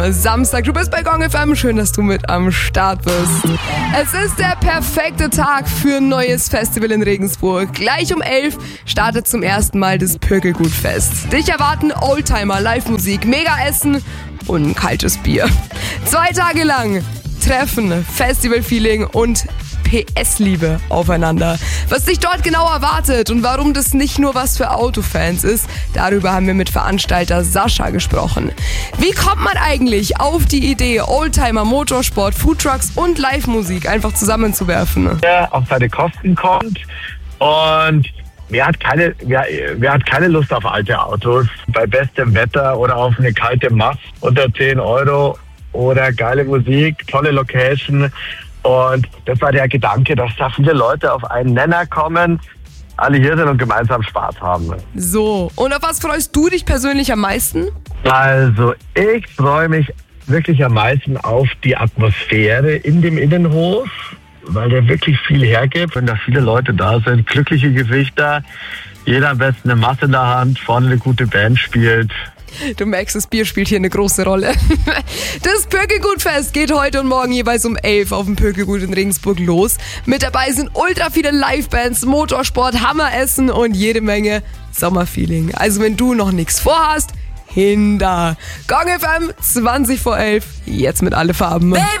Samstag, du bist bei Gong FM, schön, dass du mit am Start bist. Es ist der perfekte Tag für ein neues Festival in Regensburg. Gleich um 11 startet zum ersten Mal das Pökelgutfest. Dich erwarten Oldtimer, Live-Musik, Mega-Essen und ein kaltes Bier. 2 Tage lang Treffen, Festival-Feeling und PS-Liebe aufeinander. Was dich dort genau erwartet und warum das nicht nur was für Autofans ist, darüber haben wir mit Veranstalter Sascha gesprochen. Wie kommt man eigentlich auf die Idee, Oldtimer, Motorsport, Foodtrucks und Live-Musik einfach zusammenzuwerfen? Der auf seine Kosten kommt und wer hat keine Lust auf alte Autos bei bestem Wetter oder auf eine kalte Mass unter 10 Euro oder geile Musik, tolle Location. Und das war der Gedanke, dass da viele Leute auf einen Nenner kommen, alle hier sind und gemeinsam Spaß haben. So, und auf was freust du dich persönlich am meisten? Also ich freue mich wirklich am meisten auf die Atmosphäre in dem Innenhof, weil der wirklich viel hergibt. Wenn da viele Leute da sind, glückliche Gesichter, jeder am besten eine Masse in der Hand, vorne eine gute Band spielt. Du merkst, das Bier spielt hier eine große Rolle. Das Pökelgutfest geht heute und morgen jeweils um 11 auf dem Pökelgut in Regensburg los. Mit dabei sind ultra viele Livebands, Motorsport, Hammeressen und jede Menge Sommerfeeling. Also wenn du noch nichts vorhast, hin da. Gong FM, 20 vor 11, jetzt mit alle Farben. Baby.